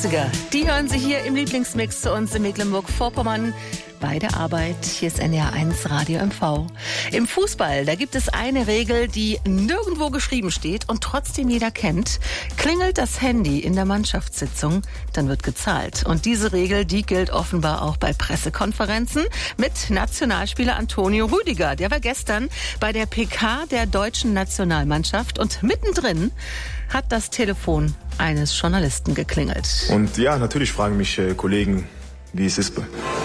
Rüdiger, die hören Sie hier im Lieblingsmix zu uns in Mecklenburg-Vorpommern bei der Arbeit. Hier ist NDR1 Radio MV. Im Fußball, da gibt es eine Regel, die nirgendwo geschrieben steht und trotzdem jeder kennt. Klingelt das Handy in der Mannschaftssitzung, dann wird gezahlt. Und diese Regel, die gilt offenbar auch bei Pressekonferenzen mit Nationalspieler Antonio Rüdiger. Der war gestern bei der PK der deutschen Nationalmannschaft und mittendrin hat das Telefon eines Journalisten geklingelt. Und ja, natürlich fragen mich Kollegen, wie es ist.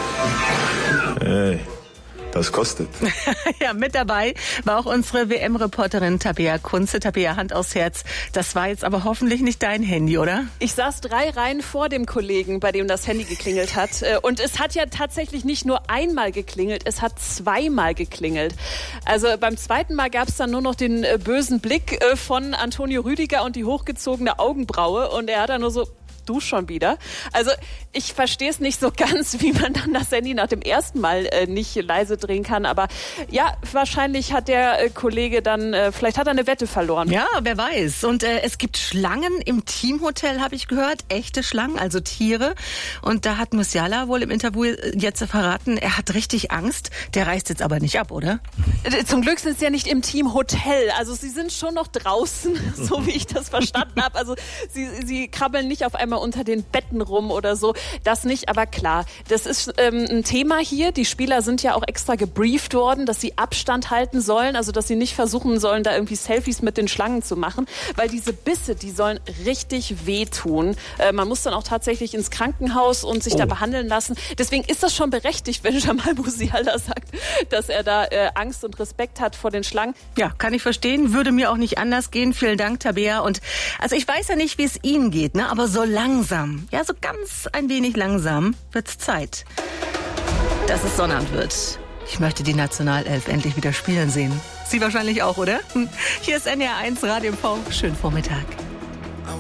Hey, das kostet. Ja, mit dabei war auch unsere WM-Reporterin Tabea Kunze. Tabea, Hand aufs Herz. Das war jetzt aber hoffentlich nicht dein Handy, oder? Ich saß 3 Reihen vor dem Kollegen, bei dem das Handy geklingelt hat. Und es hat ja tatsächlich nicht nur einmal geklingelt, es hat 2-mal geklingelt. Also beim 2. Mal gab es dann nur noch den bösen Blick von Antonio Rüdiger und die hochgezogene Augenbraue. Und er hat dann nur so: Du schon wieder? Also ich verstehe es nicht so ganz, wie man dann das Handy nach dem ersten Mal nicht leise drehen kann. Aber ja, wahrscheinlich hat der Kollege dann, vielleicht hat er eine Wette verloren. Ja, wer weiß. Und es gibt Schlangen im Teamhotel, habe ich gehört. Echte Schlangen, also Tiere. Und da hat Musiala wohl im Interview jetzt verraten, er hat richtig Angst. Der reist jetzt aber nicht ab, oder? Zum Glück sind sie ja nicht im Teamhotel. Also sie sind schon noch draußen, so wie ich das verstanden habe. Also sie krabbeln nicht auf einmal unter den Betten rum oder so. Das nicht, aber klar, das ist ein Thema hier. Die Spieler sind ja auch extra gebrieft worden, dass sie Abstand halten sollen, also dass sie nicht versuchen sollen, da irgendwie Selfies mit den Schlangen zu machen, weil diese Bisse, die sollen richtig wehtun. Man muss dann auch tatsächlich ins Krankenhaus und sich da behandeln lassen. Deswegen ist das schon berechtigt, wenn Jamal Musiala sagt, dass er da Angst und Respekt hat vor den Schlangen. Ja, kann ich verstehen. Würde mir auch nicht anders gehen. Vielen Dank, Tabea. Und also ich weiß ja nicht, wie es Ihnen geht, ne? Aber so langsam, ja, so ganz ein wenig langsam wird's Zeit, dass es Sonnabend wird. Ich möchte die Nationalelf endlich wieder spielen sehen. Sie wahrscheinlich auch, oder? Hier ist NDR1 Radio MV. Schönen Vormittag.